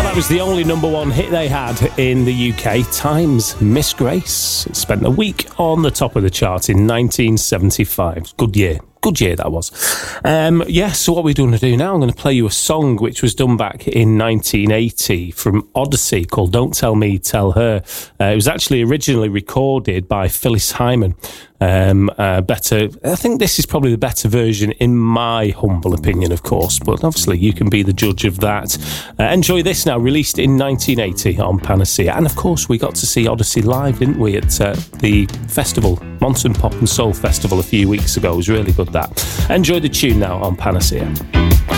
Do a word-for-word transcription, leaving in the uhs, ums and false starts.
That was the only number one hit they had in the U K. Time's Miss Grace. It spent a week on the top of the chart in nineteen seventy-five. Good year. Good year that was. Um, yeah, so what we're going to do now, I'm going to play you a song which was done back in nineteen eighty from Odyssey called Don't Tell Me, Tell Her. Uh, it was actually originally recorded by Phyllis Hyman. Um, uh, better, I think this is probably the better version in my humble opinion, of course, but obviously you can be the judge of that. Uh, enjoy this now, released in nineteen eighty on Panacea. And of course we got to see Odyssey live, didn't we, at uh, the festival, Monson Pop and Soul Festival a few weeks ago. It was really good, that. Enjoy the tune now on Panacea.